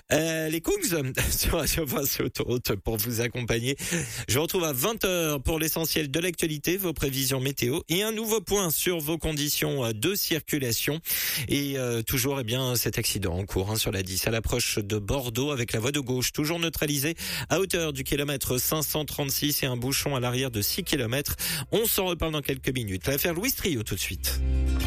Les Kungs sur Radio 20 sur Autoroute pour vous accompagner. Je vous retrouve à 20h pour l'essentiel de l'actualité, vos prévisions météo et un nouveau point sur vos conditions de circulation. Et toujours cet accident en cours sur la 10 à l'approche de Bordeaux avec la voie de gauche toujours neutralisée à hauteur du kilomètre 536 et un bouchon à l'arrière de 6 km. On s'en reparle dans quelques minutes. L'affaire Louis Trio tout de suite.